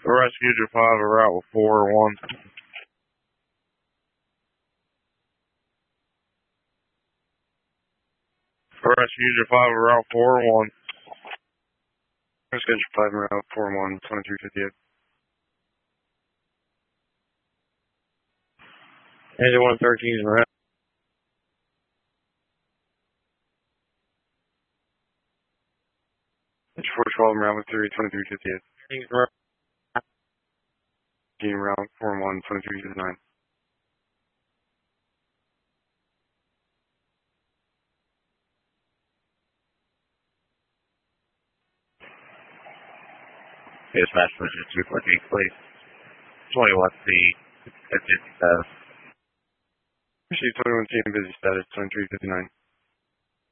Rescue 5, a route with 4-1. Rescue 5, a route 4-1. Rescue 5, route 4-1, 2358. 8113 is around. It's 412, route with 2358. Team route 4-1, 2359. Dispatch position 248, please. 21C, Receive 21 team busy status, 2359.